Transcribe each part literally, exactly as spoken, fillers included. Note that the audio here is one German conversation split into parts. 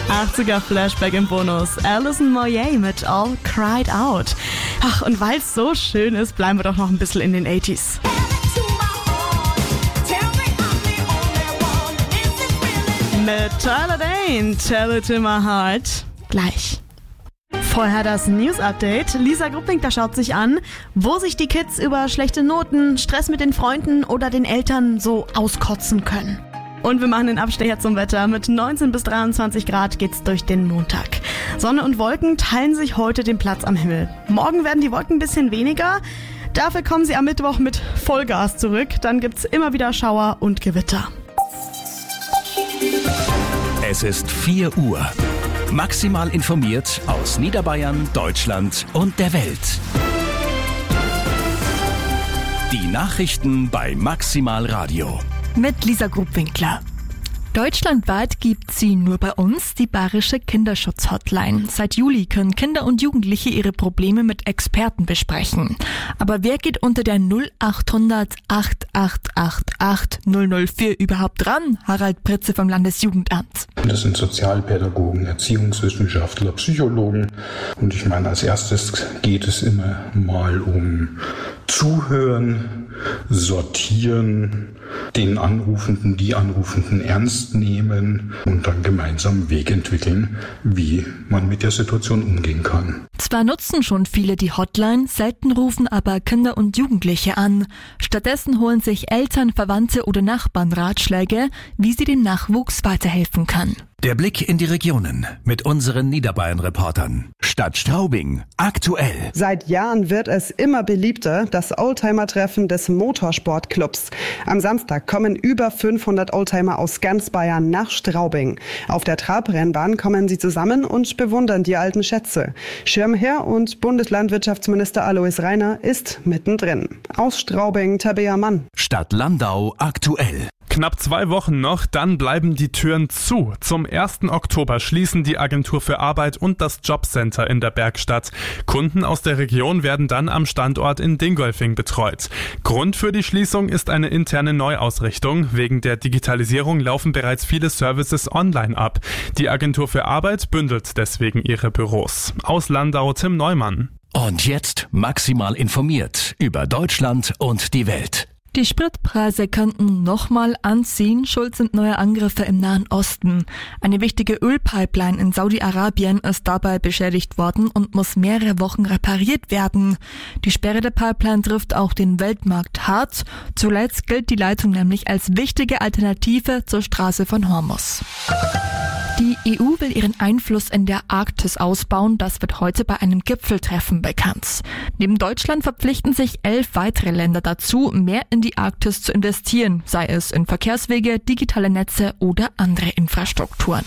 achtziger Flashback im Bonus. Alison Moyet mit All Cried Out. Ach, und weil es so schön ist, bleiben wir doch noch ein bisschen in den achtziger. Mit Tyler Dane, Tell It to My Heart. Gleich. Vorher das News-Update. Lisa Gruppinkler schaut sich an, wo sich die Kids über schlechte Noten, Stress mit den Freunden oder den Eltern so auskotzen können. Und wir machen den Abstecher zum Wetter. Mit neunzehn bis dreiundzwanzig Grad geht's durch den Montag. Sonne und Wolken teilen sich heute den Platz am Himmel. Morgen werden die Wolken ein bisschen weniger. Dafür kommen sie am Mittwoch mit Vollgas zurück. Dann gibt's immer wieder Schauer und Gewitter. Es ist vier Uhr. Maximal informiert aus Niederbayern, Deutschland und der Welt. Die Nachrichten bei Maximal Radio. Mit Lisa Gruppinkler. Deutschlandweit gibt sie nur bei uns die Bayerische Kinderschutz-Hotline. Seit Juli können Kinder und Jugendliche ihre Probleme mit Experten besprechen. Aber wer geht unter der null acht hundert acht acht acht acht null null vier überhaupt dran? Harald Pritze vom Landesjugendamt. Das sind Sozialpädagogen, Erziehungswissenschaftler, Psychologen. Und ich meine, als erstes geht es immer mal um Zuhören, Sortieren, den Anrufenden, die Anrufenden ernst nehmen und dann gemeinsam einen Weg entwickeln, wie man mit der Situation umgehen kann. Zwar nutzen schon viele die Hotline, selten rufen aber Kinder und Jugendliche an. Stattdessen holen sich Eltern, Verwandte oder Nachbarn Ratschläge, wie sie dem Nachwuchs weiterhelfen können. Der Blick in die Regionen mit unseren Niederbayern-Reportern. Stadt Straubing, aktuell. Seit Jahren wird es immer beliebter, das Oldtimer-Treffen des Motorsportclubs. Am Samstag kommen über fünfhundert Oldtimer aus ganz Bayern nach Straubing. Auf der Trabrennbahn kommen sie zusammen und bewundern die alten Schätze. Schirmherr und Bundeslandwirtschaftsminister Alois Rainer ist mittendrin. Aus Straubing, Tabea Mann. Stadt Landau, aktuell. Knapp zwei Wochen noch, dann bleiben die Türen zu. Zum ersten Oktober schließen die Agentur für Arbeit und das Jobcenter in der Bergstadt. Kunden aus der Region werden dann am Standort in Dingolfing betreut. Grund für die Schließung ist eine interne Neuausrichtung. Wegen der Digitalisierung laufen bereits viele Services online ab. Die Agentur für Arbeit bündelt deswegen ihre Büros. Aus Landau, Tim Neumann. Und jetzt maximal informiert über Deutschland und die Welt. Die Spritpreise könnten nochmal anziehen. Schuld sind neue Angriffe im Nahen Osten. Eine wichtige Ölpipeline in Saudi-Arabien ist dabei beschädigt worden und muss mehrere Wochen repariert werden. Die Sperre der Pipeline trifft auch den Weltmarkt hart. Zuletzt gilt die Leitung nämlich als wichtige Alternative zur Straße von Hormuz. Die E U will ihren Einfluss in der Arktis ausbauen. Das wird heute bei einem Gipfeltreffen bekannt. Neben Deutschland verpflichten sich elf weitere Länder dazu, mehr in die Arktis zu investieren, sei es in Verkehrswege, digitale Netze oder andere Infrastrukturen.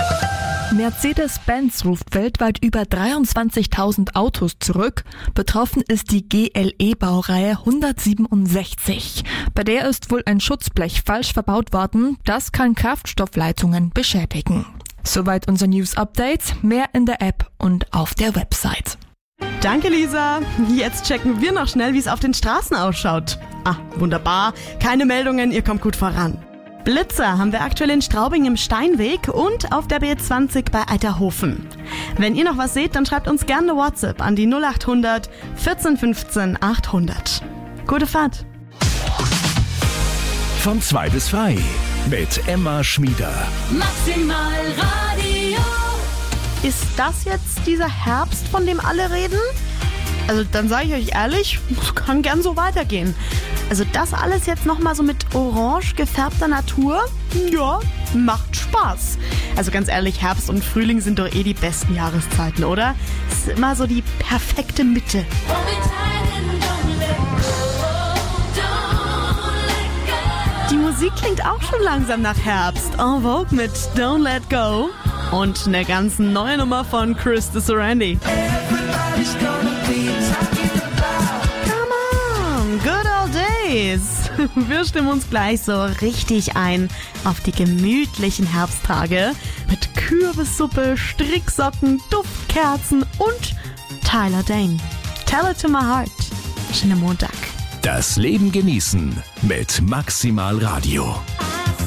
Mercedes-Benz ruft weltweit über dreiundzwanzigtausend Autos zurück. Betroffen ist die G L E-Baureihe hundertsiebenundsechzig. Bei der ist wohl ein Schutzblech falsch verbaut worden. Das kann Kraftstoffleitungen beschädigen. Soweit unser News-Update. Mehr in der App und auf der Website. Danke, Lisa. Jetzt checken wir noch schnell, wie es auf den Straßen ausschaut. Ah, wunderbar. Keine Meldungen, ihr kommt gut voran. Blitzer haben wir aktuell in Straubing im Steinweg und auf der B zwanzig bei Eiterhofen. Wenn ihr noch was seht, dann schreibt uns gerne eine WhatsApp an die null acht hundert vierzehn fünfzehn achthundert. Gute Fahrt. Von zwei bis frei mit Emma Schmieder. Maximal Radio. Ist das jetzt dieser Herbst, von dem alle reden? Also dann sage ich euch ehrlich, kann gern so weitergehen. Also das alles jetzt nochmal so mit orange gefärbter Natur, ja, macht Spaß. Also ganz ehrlich, Herbst und Frühling sind doch eh die besten Jahreszeiten, oder? Es ist immer so die perfekte Mitte. Die Musik klingt auch schon langsam nach Herbst. En Vogue mit Don't Let Go und eine ganz neue Nummer von Chris de Sorandi. Come on, good old days. Wir stimmen uns gleich so richtig ein auf die gemütlichen Herbsttage mit Kürbissuppe, Stricksocken, Duftkerzen und Tyler Dane. Tell It to My Heart. Schönen Montag. Das Leben genießen mit Maximal Radio.